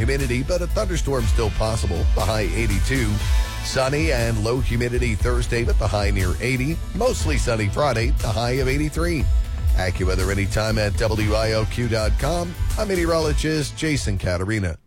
humidity, but a thunderstorm still possible. The high 82. Sunny and low humidity Thursday with the high near 80. Mostly sunny Friday, the high of 83. AccuWeather anytime at WIOQ.com. I'm meteorologist Jason Caterina.